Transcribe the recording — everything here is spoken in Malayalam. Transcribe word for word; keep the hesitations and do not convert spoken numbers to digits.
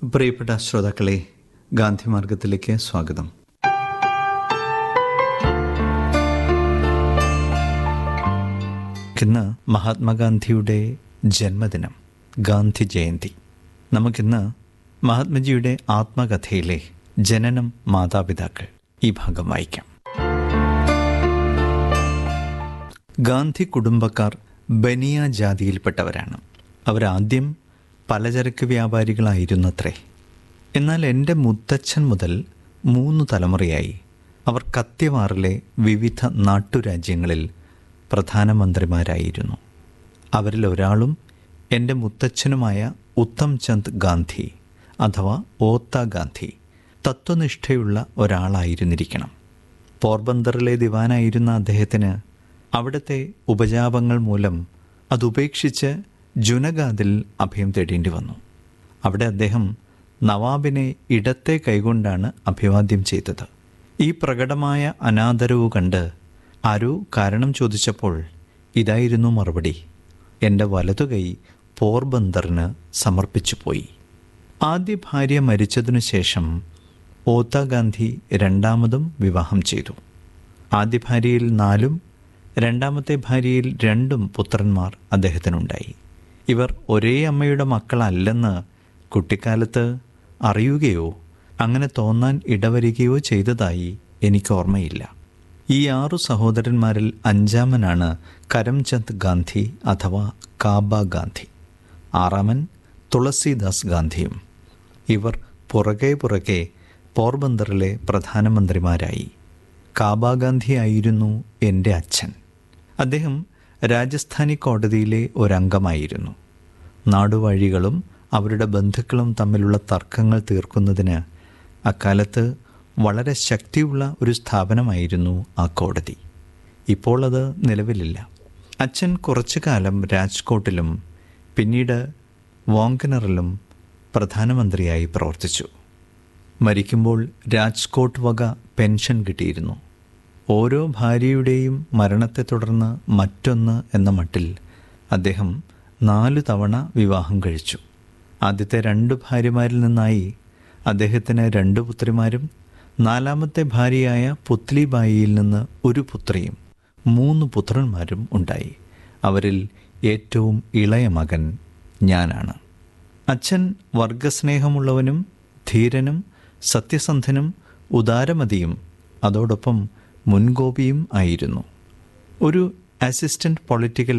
പ്രിയപ്പെട്ട ശ്രോതാക്കളെ, ഗാന്ധിമാർഗത്തിലേക്ക് സ്വാഗതം. ഇന്ന് മഹാത്മാഗാന്ധിയുടെ ജന്മദിനം, ഗാന്ധി ജയന്തി. നമുക്കിന്ന് മഹാത്മജിയുടെ ആത്മകഥയിലെ ജനനം, മാതാപിതാക്കൾ ഈ ഭാഗം വായിക്കാം. ഗാന്ധി കുടുംബക്കാർ ബനിയ ജാതിയിൽപ്പെട്ടവരാണ്. അവരാദ്യം പലചരക്ക് വ്യാപാരികളായിരുന്നത്രേ. എന്നാൽ എൻ്റെ മുത്തച്ഛൻ മുതൽ മൂന്ന് തലമുറയായി അവർ കത്യവാറിലെ വിവിധ നാട്ടുരാജ്യങ്ങളിൽ പ്രധാനമന്ത്രിമാരായിരുന്നു. അവരിൽ ഒരാളും എൻ്റെ മുത്തച്ഛനുമായ ഉത്തം ചന്ദ് ഗാന്ധി അഥവാ ഓത്ത ഗാന്ധി തത്വനിഷ്ഠയുള്ള ഒരാളായിരുന്നിരിക്കണം. പോർബന്തറിലെ ദിവാനായിരുന്ന അദ്ദേഹത്തിന് അവിടുത്തെ ഉപജാപങ്ങൾ മൂലം അതുപേക്ഷിച്ച് ജുനഗാദിൽ അഭയം തേടേണ്ടി വന്നു. അവിടെ അദ്ദേഹം നവാബിനെ ഇടത്തെ കൈകൊണ്ടാണ് അഭിവാദ്യം ചെയ്തത്. ഈ പ്രകടമായ അനാദരവ് കണ്ട് ആരോ കാരണം ചോദിച്ചപ്പോൾ ഇതായിരുന്നു മറുപടി: എൻ്റെ വലതുകൈ പോർബന്തറിന് സമർപ്പിച്ചു പോയി. ആദ്യ ഭാര്യ മരിച്ചതിനു ശേഷം ഓത്ത ഗാന്ധി രണ്ടാമതും വിവാഹം ചെയ്തു. ആദ്യ ഭാര്യയിൽ നാലും രണ്ടാമത്തെ ഭാര്യയിൽ രണ്ടും പുത്രന്മാർ അദ്ദേഹത്തിനുണ്ടായി. ഇവർ ഒരേ അമ്മയുടെ മക്കളല്ലെന്ന് കുട്ടിക്കാലത്ത് അറിയുകയോ അങ്ങനെ തോന്നാൻ ഇടവരികയോ ചെയ്തതായി എനിക്ക് ഓർമ്മയില്ല. ഈ ആറു സഹോദരന്മാരിൽ അഞ്ചാമനാണ് കരംചന്ദ് ഗാന്ധി അഥവാ കാബ ഗാന്ധി. ആറാമൻ തുളസിദാസ് ഗാന്ധിയും. ഇവർ പുറകെ പുറകെ പോർബന്തറിലെ പ്രധാനമന്ത്രിമാരായി. കാബ ഗാന്ധി ആയിരുന്നു എൻ്റെ അച്ഛൻ. അദ്ദേഹം രാജസ്ഥാനി കോടതിയിലെ ഒരംഗമായിരുന്നു. നാടുവാഴികളും അവരുടെ ബന്ധുക്കളും തമ്മിലുള്ള തർക്കങ്ങൾ തീർക്കുന്നതിന് അക്കാലത്ത് വളരെ ശക്തിയുള്ള ഒരു സ്ഥാപനമായിരുന്നു ആ കോടതി. ഇപ്പോൾ അത് നിലവിലില്ല. അച്ഛൻ കുറച്ചു കാലം രാജ്കോട്ടിലും പിന്നീട് വാങ്കനറിലും പ്രധാനമന്ത്രിയായി പ്രവർത്തിച്ചു. മരിക്കുമ്പോൾ രാജ്കോട്ട് വക പെൻഷൻ കിട്ടിയിരുന്നു. ഓരോ ഭാര്യയുടെയും മരണത്തെ തുടർന്ന് മറ്റൊന്ന് എന്ന മട്ടിൽ അദ്ദേഹം നാലു തവണ വിവാഹം കഴിച്ചു. ആദ്യത്തെ രണ്ട് ഭാര്യമാരിൽ നിന്നായി അദ്ദേഹത്തിന് രണ്ട് പുത്രിമാരും നാലാമത്തെ ഭാര്യയായ പുത്ലിബായിയിൽ നിന്ന് ഒരു പുത്രിയും മൂന്ന് പുത്രന്മാരും ഉണ്ടായി. അവരിൽ ഏറ്റവും ഇളയ മകൻ ഞാനാണ്. അച്ഛൻ വർഗസ്നേഹമുള്ളവനും ധീരനും സത്യസന്ധനും ഉദാരമതിയും അതോടൊപ്പം മുൻകോപിയും ആയിരുന്നു. ഒരു അസിസ്റ്റന്റ് പൊളിറ്റിക്കൽ